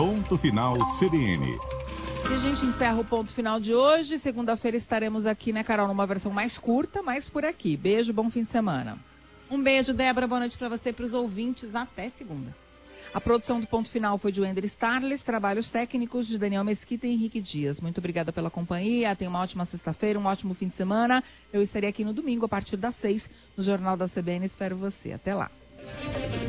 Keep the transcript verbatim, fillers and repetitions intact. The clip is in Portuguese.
Ponto Final C B N. E a gente encerra o ponto final de hoje. Segunda-feira estaremos aqui, né, Carol, numa versão mais curta, mas por aqui. Beijo, bom fim de semana. Um beijo, Débora. Boa noite para você e para os ouvintes. Até segunda. A produção do Ponto Final foi de Wender Starles, trabalhos técnicos de Daniel Mesquita e Henrique Dias. Muito obrigada pela companhia, tenha uma ótima sexta-feira, um ótimo fim de semana. Eu estarei aqui no domingo, a partir das seis, no Jornal da C B N. Espero você. Até lá.